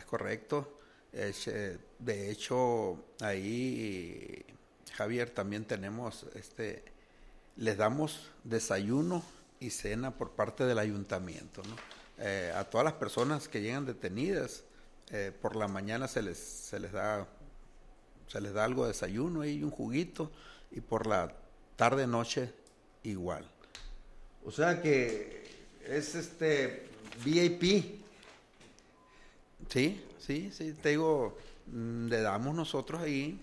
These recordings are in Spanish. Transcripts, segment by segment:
es correcto. De hecho, ahí, Javier, también tenemos, les damos desayuno y cena por parte del ayuntamiento, ¿no? A todas las personas que llegan detenidas, por la mañana se les da algo de desayuno y un juguito, y por la tarde noche igual. O sea que es VIP. Sí, te digo, le damos nosotros ahí,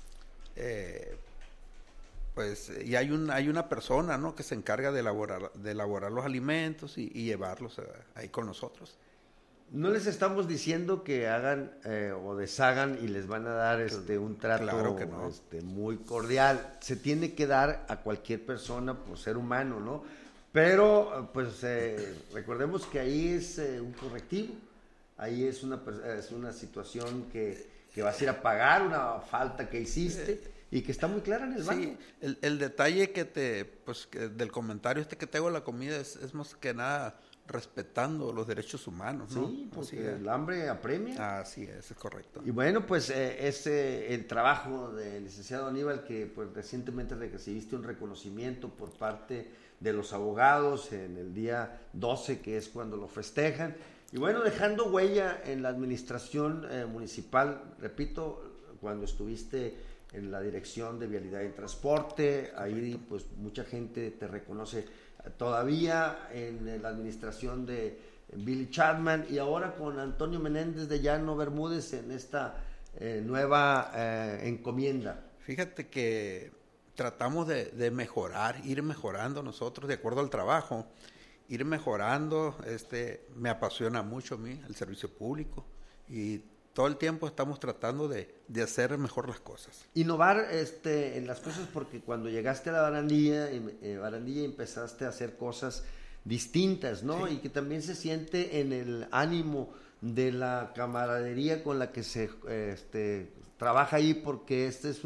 pues, y hay una persona, ¿no?, que se encarga de elaborar los alimentos y llevarlos ahí con nosotros. No les estamos diciendo que hagan o deshagan y les van a dar un trato, claro que no, muy cordial. Se tiene que dar a cualquier persona por ser humano, ¿no? Pero pues recordemos que ahí es un correctivo, ahí es una situación que vas a ir a pagar una falta que hiciste y que está muy clara en el banco. Sí, el detalle que del comentario que te hago de la comida es más que nada respetando los derechos humanos, ¿no? Sí, porque el hambre apremia. Así es correcto. Y bueno, pues es el trabajo del licenciado Aníbal, que pues recientemente recibiste un reconocimiento por parte de los abogados en el día 12, que es cuando lo festejan. Y bueno, dejando huella en la administración municipal, repito, cuando estuviste en la Dirección de Vialidad y Transporte, correcto, ahí pues mucha gente te reconoce todavía en la administración de Billy Chapman, y ahora con Antonio Menéndez de Llano Bermúdez en esta nueva encomienda. Fíjate que tratamos de mejorar, ir mejorando nosotros de acuerdo al trabajo, ir mejorando. Me apasiona mucho a mí el servicio público y todo el tiempo estamos tratando de hacer mejor las cosas. Innovar en las cosas, porque cuando llegaste a la barandilla empezaste a hacer cosas distintas, ¿no? Sí. Y que también se siente en el ánimo de la camaradería con la que se trabaja ahí, porque es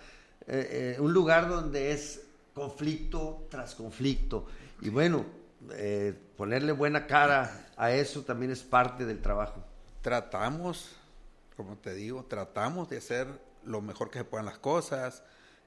un lugar donde es conflicto tras conflicto. Y bueno, ponerle buena cara a eso también es parte del trabajo. Tratamos, como te digo, tratamos de hacer lo mejor que se puedan las cosas,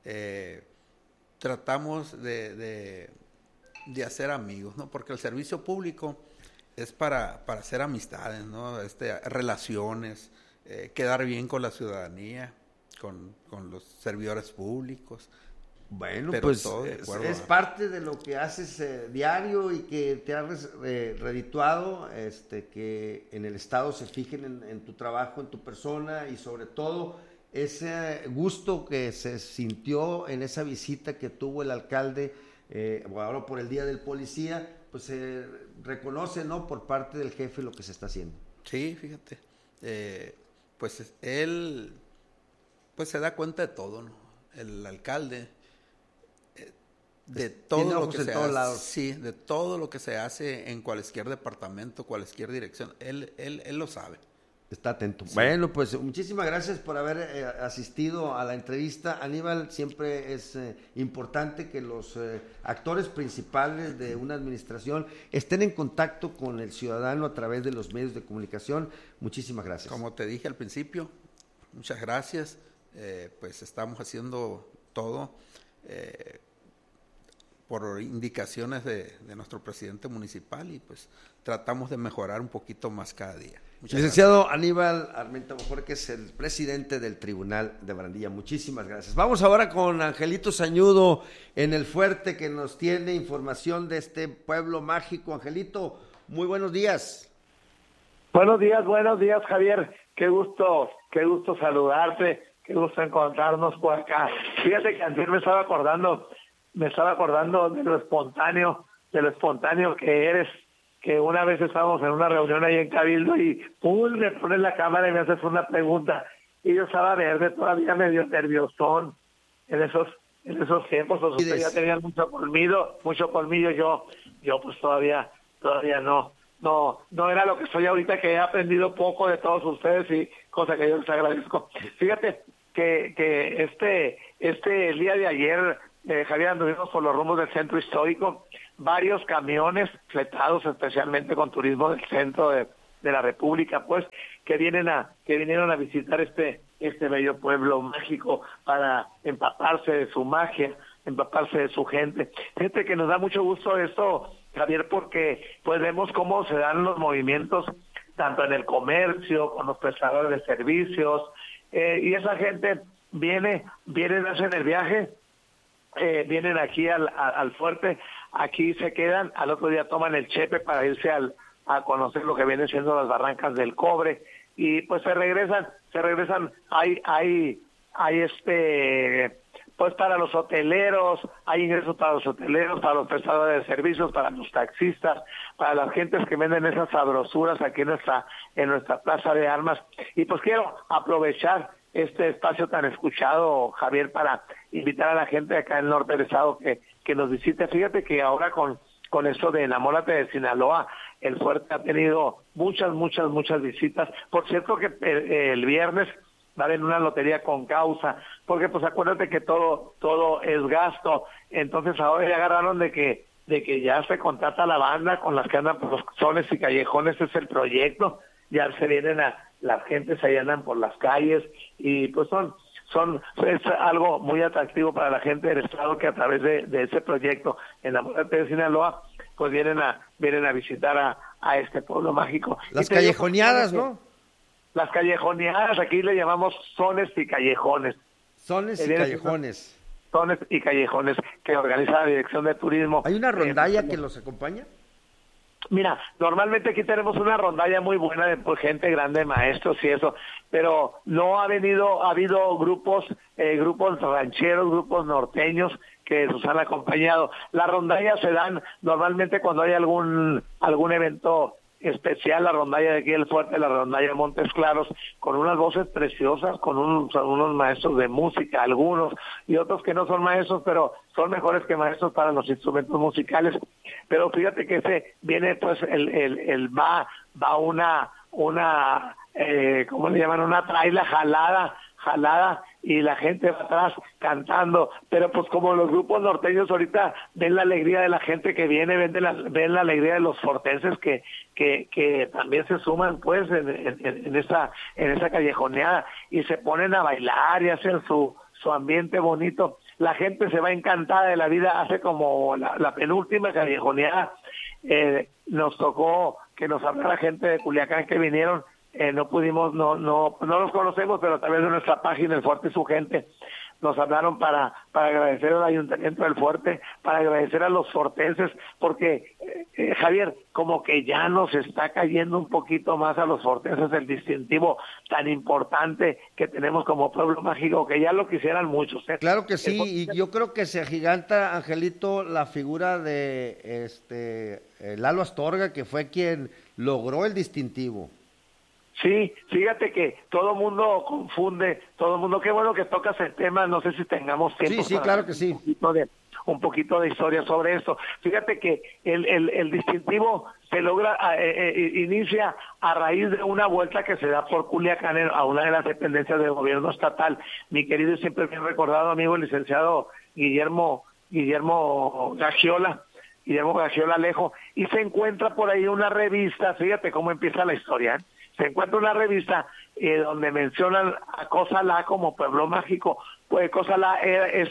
tratamos de hacer amigos, ¿no? Porque el servicio público es para hacer amistades, ¿no? Relaciones, quedar bien con la ciudadanía, con los servidores públicos. Bueno, pero pues es parte de lo que haces diario y que te ha redituado, que en el Estado se fijen en tu trabajo, en tu persona, y sobre todo ese gusto que se sintió en esa visita que tuvo el alcalde, ahora por el Día del Policía, pues se reconoce, ¿no?, por parte del jefe lo que se está haciendo. Sí, fíjate, pues él pues se da cuenta de todo, ¿no? El alcalde, de todo lo que se hace, sí, de todo lo que se hace en cualquier departamento, cualquier dirección, él lo sabe. Está atento. Sí. Bueno, pues muchísimas gracias por haber asistido a la entrevista, Aníbal. Siempre es importante que los actores principales de una administración estén en contacto con el ciudadano a través de los medios de comunicación. Muchísimas gracias. Como te dije al principio, muchas gracias. Pues estamos haciendo todo por indicaciones de nuestro presidente municipal, y pues tratamos de mejorar un poquito más cada día. Muchas Licenciado gracias. Aníbal Armenta Bojorquez, que es el presidente del Tribunal de Barandilla. Muchísimas gracias. Vamos ahora con Angelito Sañudo en El Fuerte, que nos tiene información de este pueblo mágico. Angelito, muy buenos días. Buenos días, Javier. Qué gusto saludarte, qué gusto encontrarnos por acá. Fíjate que antes me estaba acordando de lo espontáneo que eres, que una vez estábamos en una reunión ahí en Cabildo y ¡pum!, me pones la cámara y me haces una pregunta, y yo estaba verde, todavía medio nerviosón en esos tiempos, pues ustedes ya tenían mucho colmillo, yo pues todavía no era lo que soy ahorita, que he aprendido poco de todos ustedes, y cosa que yo les agradezco. Fíjate que el día de ayer, Javier, anduvimos por los rumbos del centro histórico, varios camiones fletados especialmente con turismo del centro de de la República, pues, que vinieron a visitar este bello pueblo mágico para empaparse de su magia, empaparse de su gente. Fíjate que nos da mucho gusto esto, Javier, porque pues vemos cómo se dan los movimientos tanto en el comercio, con los prestadores de servicios, y esa gente vienen, hacen el viaje, vienen aquí al fuerte, aquí se quedan, al otro día toman el chepe para irse a conocer lo que vienen siendo las barrancas del cobre, y pues se regresan, hay pues para los hoteleros, hay ingresos para los hoteleros, para los prestadores de servicios, para los taxistas, para las gentes que venden esas sabrosuras aquí en nuestra plaza de armas. Y pues quiero aprovechar este espacio tan escuchado, Javier, para invitar a la gente acá en el norte del estado que nos visite. Fíjate que ahora con esto de Enamórate de Sinaloa, el fuerte ha tenido muchas visitas. Por cierto que el viernes va a haber una lotería con causa, porque pues acuérdate que todo es gasto. Entonces ahora ya agarraron de que ya se contrata la banda con las que andan por los sones y callejones, es el proyecto, ya se vienen las gentes ahí andan por las calles, y pues es algo muy atractivo para la gente del estado, que a través de ese proyecto Enamórate de Sinaloa, pues vienen a visitar a este pueblo mágico. Las callejoneadas, ¿no? Las callejoneadas, aquí le llamamos sones y callejones. Sones y callejones. Sones y callejones que organiza la Dirección de Turismo. ¿Hay una rondalla que los acompaña? Mira, normalmente aquí tenemos una rondalla muy buena de gente grande, maestros y eso, pero no ha habido grupos rancheros, grupos norteños que nos han acompañado. Las rondallas se dan normalmente cuando hay algún evento especial, la rondalla de aquí del fuerte, la rondalla Montes Claros, con unas voces preciosas, con unos maestros de música, algunos, y otros que no son maestros, pero son mejores que maestros para los instrumentos musicales. Pero fíjate que viene pues va una ¿cómo le llaman? Una traila jalada, y la gente va atrás cantando, pero pues como los grupos norteños ahorita ven la alegría de la gente que viene, ven la alegría de los fortenses que también se suman pues en esa callejoneada, y se ponen a bailar y hacen su ambiente bonito. La gente se va encantada de la vida. Hace como la penúltima callejoneada nos tocó que nos hablara gente de Culiacán que vinieron. No pudimos, no los conocemos, pero a través de nuestra página, El Fuerte y su gente, nos hablaron para agradecer al Ayuntamiento del Fuerte, para agradecer a los fortenses, porque, Javier, como que ya nos está cayendo un poquito más a los fortenses el distintivo tan importante que tenemos como pueblo mágico, que ya lo quisieran muchos. Claro que sí, y yo creo que se agiganta, Angelito, la figura de Lalo Astorga, que fue quien logró el distintivo. Sí, fíjate que todo mundo confunde, qué bueno que tocas el tema, no sé si tengamos tiempo. Sí, claro que sí. Un poquito de historia sobre esto. Fíjate que el distintivo se logra, inicia a raíz de una vuelta que se da por Culiacán a una de las dependencias del gobierno estatal. Mi querido y siempre bien recordado amigo, el licenciado Guillermo Gagiola Alejo, y se encuentra por ahí una revista, fíjate cómo empieza la historia, se encuentra una revista donde mencionan a Cozalá como pueblo mágico. Pues Cozalá es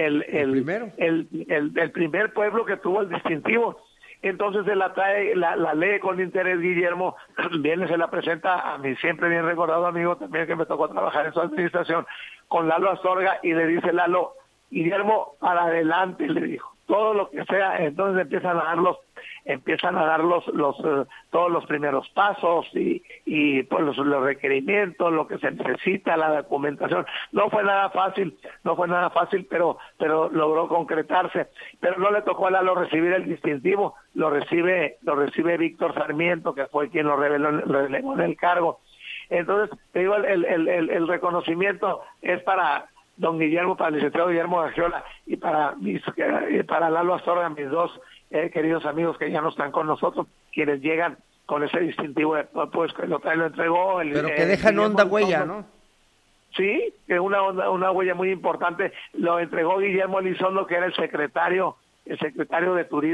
el primer pueblo que tuvo el distintivo. Entonces se la trae, la lee con interés Guillermo, viene, se la presenta a mi siempre bien recordado amigo también que me tocó trabajar en su administración, con Lalo Astorga, y le dice Lalo, Guillermo, para adelante, le dijo, todo lo que sea. Entonces empiezan a dar todos los primeros pasos y pues los requerimientos, lo que se necesita, la documentación. No fue nada fácil, pero logró concretarse. Pero no le tocó a Lalo recibir el distintivo, lo recibe Víctor Sarmiento, que fue quien lo relegó en el cargo. Entonces, te digo, el reconocimiento es para don Guillermo, para el licenciado Guillermo Gagiola, y para Lalo Astorga, mis dos queridos amigos que ya no están con nosotros, quienes llegan con ese distintivo, pues lo entregó. Pero que dejan honda huella, ¿no? Sí, que una huella muy importante. Lo entregó Guillermo Elizondo, que era el secretario de Turismo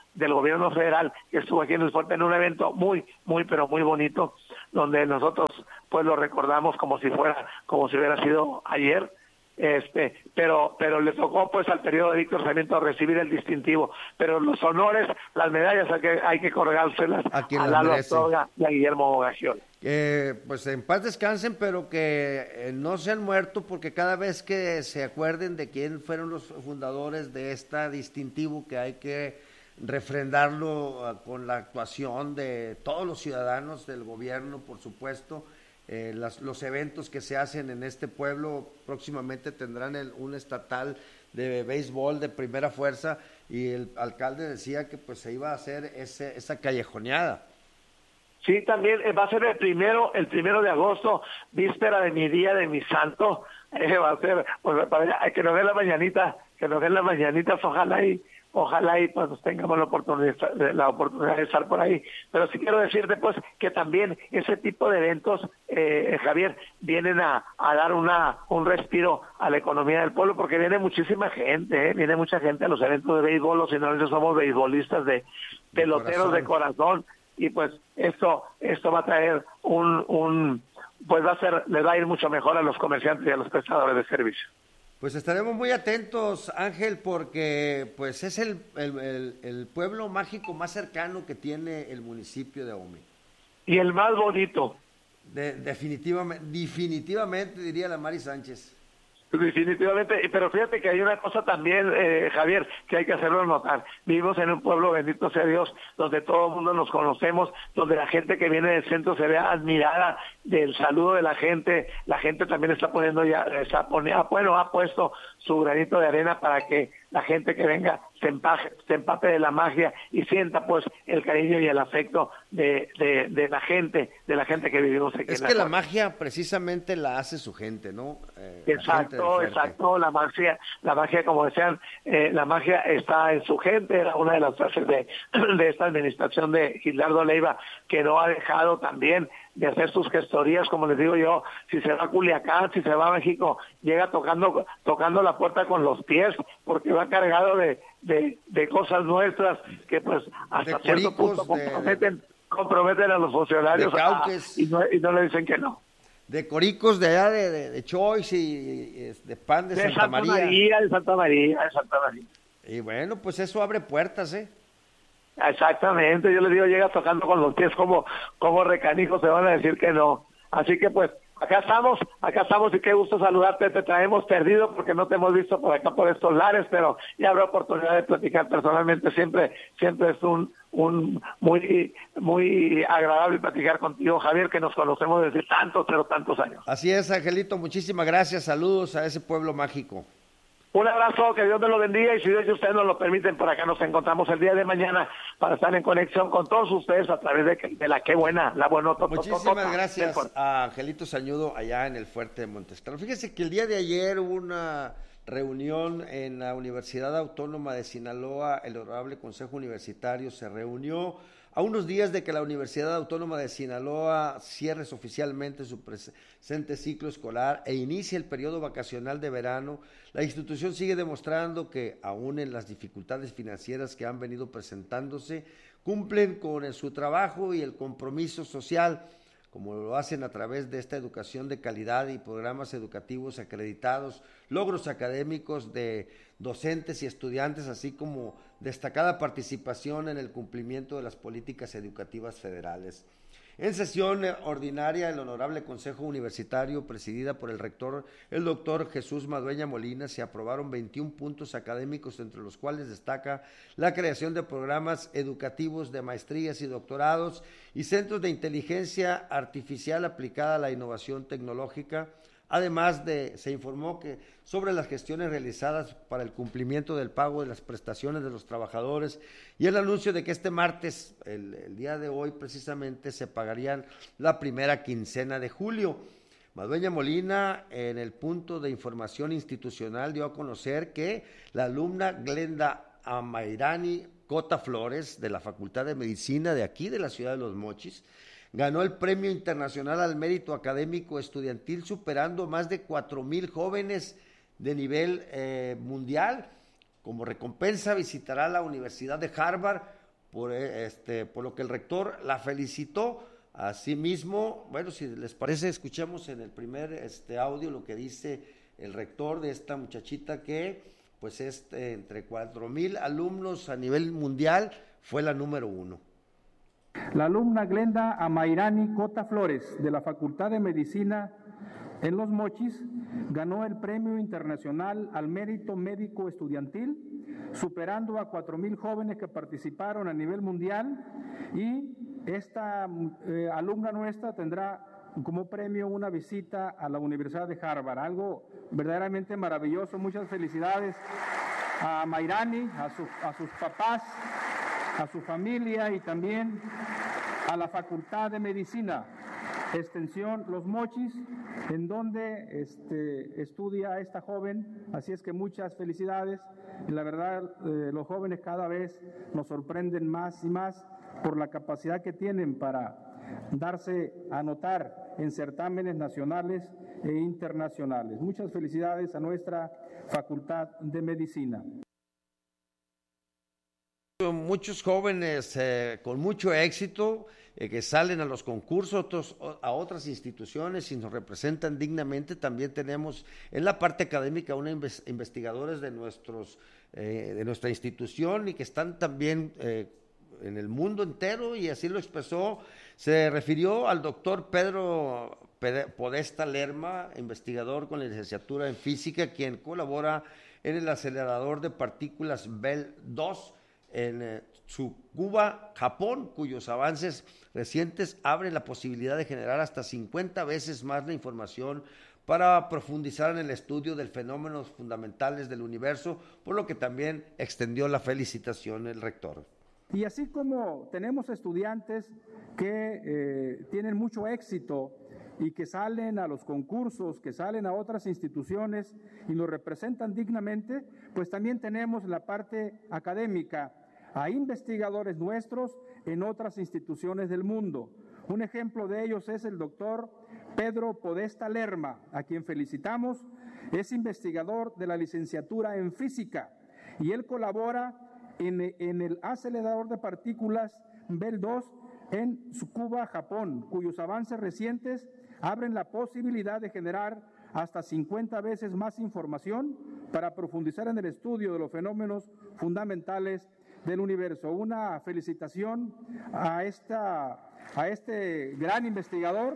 del gobierno federal, que estuvo aquí en el fuerte en un evento muy, pero muy bonito, donde nosotros pues lo recordamos como si hubiera sido ayer. Pero le tocó pues al periodo de Víctor Sarmiento recibir el distintivo, pero los honores, las medallas hay que colgárselas a Lalo Astorga y a Guillermo Bogagioli. Pues en paz descansen, pero que no se han muerto, porque cada vez que se acuerden de quién fueron los fundadores de este distintivo, que hay que refrendarlo con la actuación de todos los ciudadanos, del gobierno, por supuesto. Los eventos que se hacen en este pueblo próximamente tendrán un estatal de béisbol de primera fuerza, y el alcalde decía que pues se iba a hacer esa callejoneada. Sí, también va a ser el primero de agosto, víspera de mi día, de mi santo. Va a ser, pues, que nos den las mañanitas, ojalá y pues tengamos la oportunidad de estar por ahí. Pero sí quiero decirte pues que también ese tipo de eventos, Javier, vienen a dar un respiro a la economía del pueblo, porque viene muchísima gente, viene mucha gente a los eventos de béisbol. Los señores somos beisbolistas de peloteros de corazón, y pues esto va a traer pues les va a ir mucho mejor a los comerciantes y a los prestadores de servicio. Pues estaremos muy atentos, Ángel, porque pues es el pueblo mágico más cercano que tiene el municipio de Ahome. Y el más bonito. Definitivamente, diría la Mari Sánchez. Definitivamente, pero fíjate que hay una cosa también, Javier, que hay que hacerlo notar. Vivimos en un pueblo, bendito sea Dios, donde todo el mundo nos conocemos, donde la gente que viene del centro se ve admirada del saludo de la gente también ha puesto su granito de arena para que la gente que venga se empape de la magia y sienta pues el cariño y el afecto de la gente que vivimos aquí. Es que la magia precisamente la hace su gente, ¿no? Exacto, la magia, como decían, la magia está en su gente. Era una de las frases de esta administración de Gildardo Leiva, que no ha dejado también de hacer sus gestorías. Como les digo yo, si se va a Culiacán, si se va a México, llega tocando la puerta con los pies, porque va cargado de cosas nuestras que pues hasta cierto punto comprometen a los funcionarios, y no le dicen que no. De Coricos de allá de Choice y de pan de Santa María. De Santa María. Y bueno, pues eso abre puertas, Exactamente, yo les digo, llega tocando con los pies, como recanijos se van a decir que no. Así que pues acá estamos y qué gusto saludarte. Te traemos perdido porque no te hemos visto por acá, por estos lares, pero ya habrá oportunidad de platicar personalmente. Siempre es un muy agradable platicar contigo, Javier, que nos conocemos desde tantos años. Así es, Angelito, muchísimas gracias, saludos a ese pueblo mágico. Un abrazo, que Dios me lo bendiga, y si Dios y ustedes nos lo permiten, por acá nos encontramos el día de mañana para estar en conexión con todos ustedes a través de la Qué Buena, la buenota. Muchísimas gracias a Angelito Sañudo allá en el Fuerte de Montescaro. Fíjese que el día de ayer hubo una reunión en la Universidad Autónoma de Sinaloa. El Honorable Consejo Universitario se reunió a unos días de que la Universidad Autónoma de Sinaloa cierre oficialmente su presente ciclo escolar e inicie el periodo vacacional de verano. La institución sigue demostrando que, aún en las dificultades financieras que han venido presentándose, cumplen con su trabajo y el compromiso social, como lo hacen a través de esta educación de calidad y programas educativos acreditados, logros académicos de docentes y estudiantes, así como destacada participación en el cumplimiento de las políticas educativas federales. En sesión ordinaria, el Honorable Consejo Universitario, presidida por el rector, el doctor Jesús Madueña Molina, se aprobaron 21 puntos académicos, entre los cuales destaca la creación de programas educativos de maestrías y doctorados y centros de inteligencia artificial aplicada a la innovación tecnológica. Además se informó que sobre las gestiones realizadas para el cumplimiento del pago de las prestaciones de los trabajadores y el anuncio de que este martes, el día de hoy precisamente, se pagarían la primera quincena de julio. Madueña Molina, en el punto de información institucional, dio a conocer que la alumna Glenda Amairani Cota Flores, de la Facultad de Medicina de aquí, de la ciudad de Los Mochis, ganó el Premio Internacional al Mérito Académico Estudiantil, superando más de 4,000 jóvenes de nivel mundial. Como recompensa visitará la Universidad de Harvard, por lo que el rector la felicitó. Asimismo, bueno, si les parece, escuchemos en el primer audio lo que dice el rector de esta muchachita que pues entre 4,000 alumnos a nivel mundial fue la número 1. La alumna Glenda Amairani Cota Flores, de la Facultad de Medicina en Los Mochis, ganó el Premio Internacional al Mérito Médico Estudiantil, superando a 4,000 jóvenes que participaron a nivel mundial, y esta alumna nuestra tendrá como premio una visita a la Universidad de Harvard, algo verdaderamente maravilloso. Muchas felicidades a Mairani, a sus papás, a su familia y también a la Facultad de Medicina, Extensión Los Mochis, en donde estudia esta joven. Así es que muchas felicidades, y la verdad los jóvenes cada vez nos sorprenden más y más por la capacidad que tienen para darse a notar en certámenes nacionales e internacionales. Muchas felicidades a nuestra Facultad de Medicina. Muchos jóvenes con mucho éxito que salen a los concursos, a otras instituciones y nos representan dignamente. También tenemos en la parte académica investigadores de nuestra institución y que están también en el mundo entero, y así lo expresó. Se refirió al doctor Pedro Podesta Lerma, investigador con la licenciatura en física, quien colabora en el acelerador de partículas Bell 2 en Tsukuba, Japón, cuyos avances recientes abren la posibilidad de generar hasta 50 veces más la información para profundizar en el estudio de fenómenos fundamentales del universo, por lo que también extendió la felicitación el rector. Y así como tenemos estudiantes que tienen mucho éxito y que salen a los concursos, que salen a otras instituciones y nos representan dignamente, pues también tenemos la parte académica, a investigadores nuestros en otras instituciones del mundo. Un ejemplo de ellos es el doctor Pedro Podesta Lerma, a quien felicitamos. Es investigador de la licenciatura en física y él colabora en el acelerador de partículas Bell 2 en Tsukuba, Japón, cuyos avances recientes abren la posibilidad de generar hasta 50 veces más información para profundizar en el estudio de los fenómenos fundamentales del universo. Una felicitación a este gran investigador.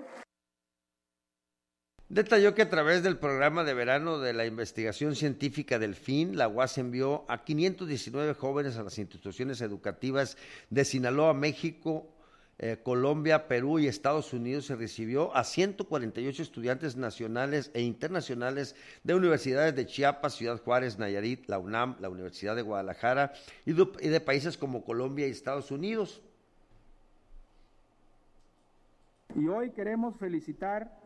Detalló que a través del programa de verano de la investigación científica del FIN, la UAS envió a 519 jóvenes a las instituciones educativas de Sinaloa, México, Colombia, Perú y Estados Unidos. Se recibió a 148 estudiantes nacionales e internacionales de universidades de Chiapas, Ciudad Juárez, Nayarit, la UNAM, la Universidad de Guadalajara y de países como Colombia y Estados Unidos. Y hoy queremos felicitar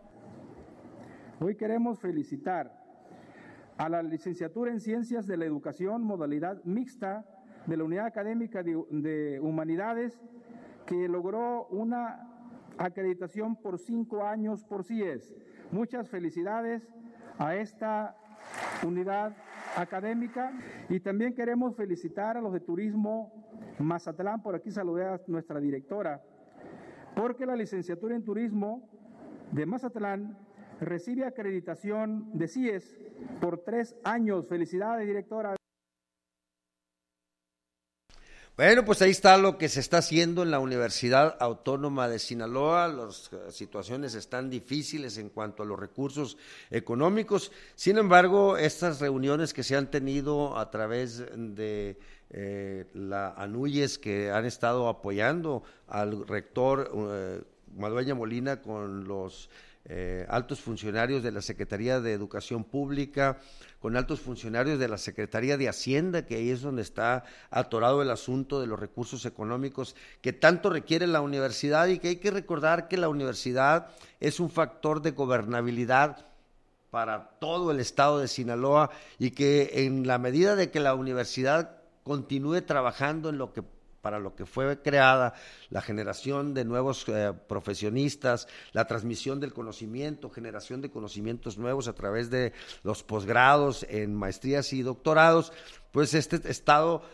a la licenciatura en Ciencias de la Educación, modalidad mixta de la Unidad Académica de Humanidades, que logró una acreditación por 5 años por CIES. Muchas felicidades a esta unidad académica, y también queremos felicitar a los de Turismo Mazatlán. Por aquí saludé a nuestra directora, porque la licenciatura en Turismo de Mazatlán recibe acreditación de CIES por 3 años. Felicidades, directora. Bueno, pues ahí está lo que se está haciendo en la Universidad Autónoma de Sinaloa. Las situaciones están difíciles en cuanto a los recursos económicos. Sin embargo, estas reuniones que se han tenido a través de la ANUYES, que han estado apoyando al rector Madueña Molina con los altos funcionarios de la Secretaría de Educación Pública, con altos funcionarios de la Secretaría de Hacienda, que ahí es donde está atorado el asunto de los recursos económicos que tanto requiere la universidad, y que hay que recordar que la universidad es un factor de gobernabilidad para todo el estado de Sinaloa, y que en la medida de que la universidad continúe trabajando en para lo que fue creada, la generación de nuevos profesionistas, la transmisión del conocimiento, generación de conocimientos nuevos a través de los posgrados en maestrías y doctorados, pues este estado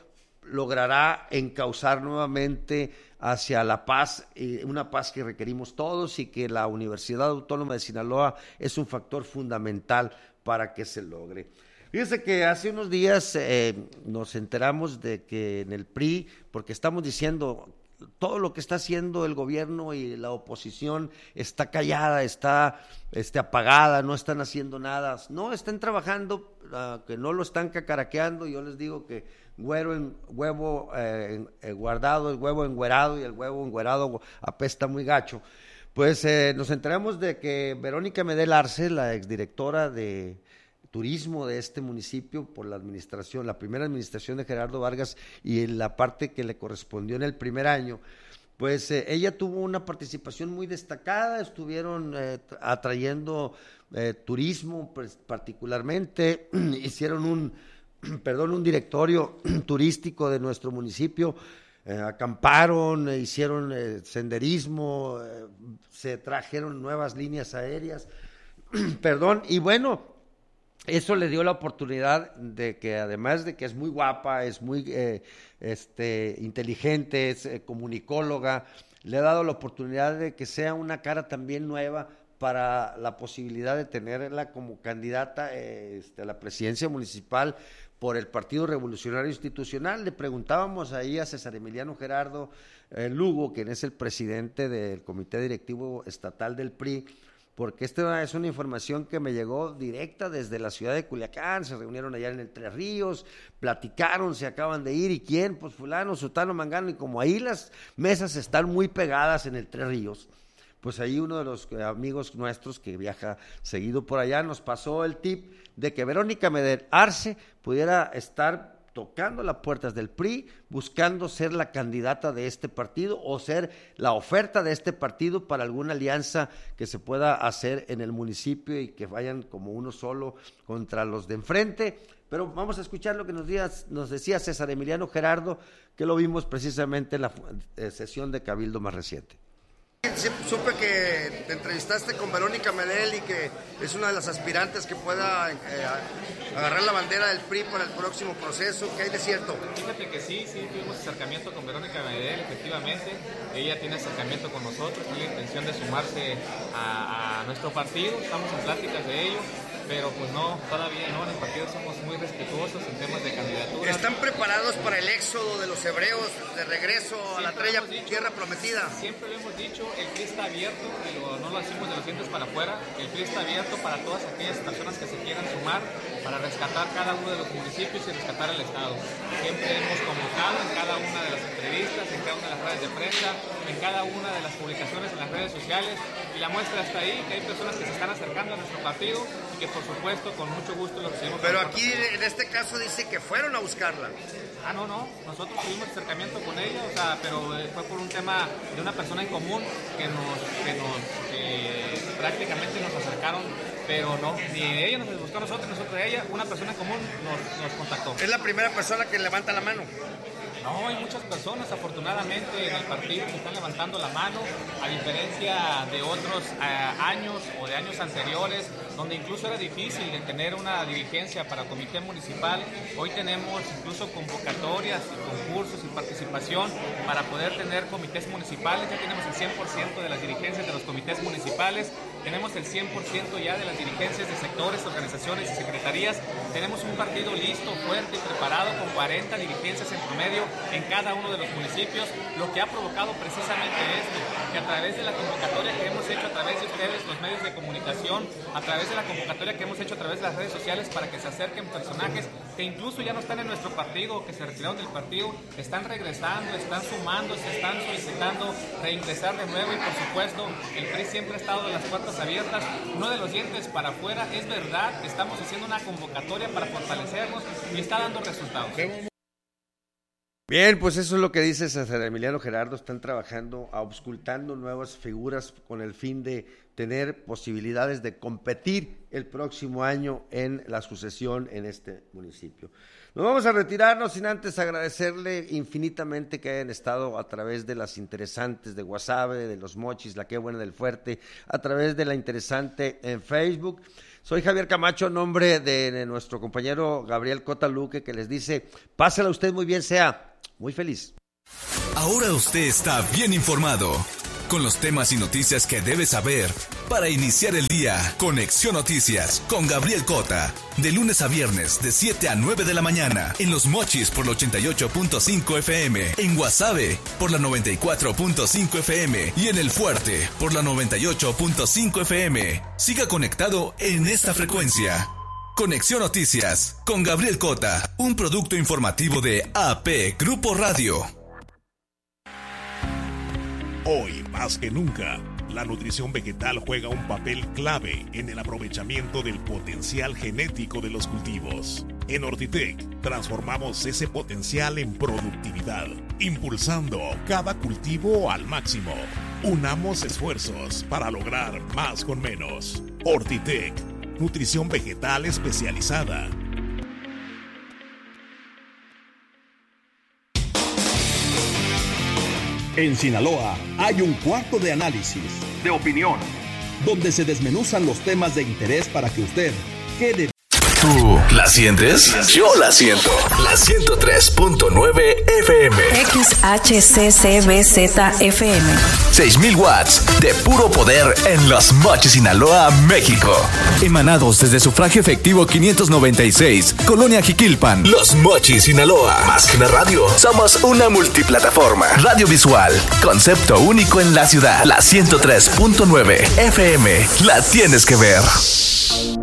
logrará encauzar nuevamente hacia la paz, una paz que requerimos todos y que la Universidad Autónoma de Sinaloa es un factor fundamental para que se logre. Fíjense que hace unos días nos enteramos de que en el PRI, porque estamos diciendo todo lo que está haciendo el gobierno y la oposición está callada, está apagada, no están haciendo nada, no, están trabajando, que no lo están cacaraqueando. Yo les digo que huevo guardado, el huevo enguerado, y el huevo enguerado apesta muy gacho. Pues nos enteramos de que Verónica Medel Arce, la exdirectora de turismo de este municipio por la primera administración de Gerardo Vargas y en la parte que le correspondió en el primer año, pues ella tuvo una participación muy destacada, estuvieron atrayendo turismo, pues, particularmente, hicieron un directorio turístico de nuestro municipio, acamparon, hicieron senderismo, se trajeron nuevas líneas aéreas, y bueno, eso le dio la oportunidad de que, además de que es muy guapa, es muy inteligente, es comunicóloga, le ha dado la oportunidad de que sea una cara también nueva para la posibilidad de tenerla como candidata a la presidencia municipal por el Partido Revolucionario Institucional. Le preguntábamos ahí a César Emiliano Gerardo Lugo, quien es el presidente del Comité Directivo Estatal del PRI, porque esta es una información que me llegó directa desde la ciudad de Culiacán. Se reunieron allá en el Tres Ríos, platicaron, se acaban de ir, ¿y quién? Pues fulano, sutano, mangano, y como ahí las mesas están muy pegadas en el Tres Ríos, pues ahí uno de los amigos nuestros que viaja seguido por allá nos pasó el tip de que Verónica Medel Arce pudiera estar tocando las puertas del PRI, buscando ser la candidata de este partido o ser la oferta de este partido para alguna alianza que se pueda hacer en el municipio y que vayan como uno solo contra los de enfrente. Pero vamos a escuchar lo que nos decía César Emiliano Gerardo, que lo vimos precisamente en la sesión de Cabildo más reciente. Supe que te entrevistaste con Verónica Medel y que es una de las aspirantes que pueda agarrar la bandera del PRI para el próximo proceso. ¿Qué hay de cierto? Fíjate que sí, tuvimos acercamiento con Verónica Medel, efectivamente. Ella tiene acercamiento con nosotros, tiene la intención de sumarse a nuestro partido, estamos en pláticas de ello. Pero pues no, todavía no, en el partido somos muy respetuosos en temas de candidatura. ¿Están preparados para el éxodo de los hebreos de regreso a la tierra prometida? Siempre lo hemos dicho, el PRI está abierto, no lo decimos de los dientes para afuera, el PRI está abierto para todas aquellas personas que se quieran sumar para rescatar cada uno de los municipios y rescatar el Estado. Siempre hemos convocado en cada una de las entrevistas, en cada una de las redes de prensa, en cada una de las publicaciones en las redes sociales, y la muestra está ahí, que hay personas que se están acercando a nuestro partido y que por supuesto con mucho gusto lo recibimos. Pero aquí en este caso dice que fueron a buscarla. No, nosotros tuvimos acercamiento con ella, pero fue por un tema de una persona en común que prácticamente nos acercaron, pero no, ni ella nos buscó a nosotros a ella, una persona en común nos contactó. ¿Es la primera persona que levanta la mano? No, hay muchas personas afortunadamente en el partido que están levantando la mano, a diferencia de otros años o de años anteriores, donde incluso era difícil de tener una dirigencia para comité municipal. Hoy tenemos incluso convocatorias y concursos y participación para poder tener comités municipales. Ya tenemos el 100% de las dirigencias de los comités municipales, tenemos el 100% ya de las dirigencias de sectores, organizaciones y secretarías. Tenemos un partido listo, fuerte y preparado con 40 dirigencias en promedio en cada uno de los municipios, lo que ha provocado precisamente esto, que a través de la convocatoria que hemos hecho a través de ustedes, los medios de comunicación, a través de la convocatoria que hemos hecho a través de las redes sociales para que se acerquen personajes que incluso ya no están en nuestro partido o que se retiraron del partido, están regresando, están sumándose, están solicitando reingresar de nuevo y por supuesto el PRI siempre ha estado de las puertas abiertas, no de los dientes para afuera. Es verdad, estamos haciendo una convocatoria para fortalecernos y está dando resultados. Bien, pues eso es lo que dice César Emiliano Gerardo. Están trabajando, auscultando nuevas figuras con el fin de tener posibilidades de competir el próximo año en la sucesión en este municipio. Nos vamos a retirarnos sin antes agradecerle infinitamente que hayan estado a través de las interesantes de Guasave, de Los Mochis, La Qué Buena del Fuerte, a través de la interesante en Facebook. Soy Javier Camacho, en nombre de nuestro compañero Gabriel Cota Luque, que les dice, pásela usted muy bien, sea Muy feliz. Ahora usted está bien informado con los temas y noticias que debe saber para iniciar el día. Conexión Noticias con Gabriel Cota, de lunes a viernes de 7 a 9 de la mañana en Los Mochis por la 88.5 FM, en Guasave por la 94.5 FM y en El Fuerte por la 98.5 FM. Siga conectado en esta frecuencia. Conexión Noticias con Gabriel Cota, un producto informativo de AP Grupo Radio. Hoy, más que nunca, la nutrición vegetal juega un papel clave en el aprovechamiento del potencial genético de los cultivos. En Ortitec, transformamos ese potencial en productividad, impulsando cada cultivo al máximo. Unamos esfuerzos para lograr más con menos. Ortitec, nutrición vegetal especializada. En Sinaloa hay un cuarto de análisis, de opinión, donde se desmenuzan los temas de interés para que usted quede. ¿Tú la sientes? Yo la siento. La 103.9 FM. XHCCBZ-FM. 6,000 watts de puro poder en Los Mochis, Sinaloa, México. Emanados desde Sufragio Efectivo 596, Colonia Jiquilpan. Los Mochis, Sinaloa. Más que una radio, somos una multiplataforma. Radio visual, concepto único en la ciudad. La 103.9 FM. La tienes que ver.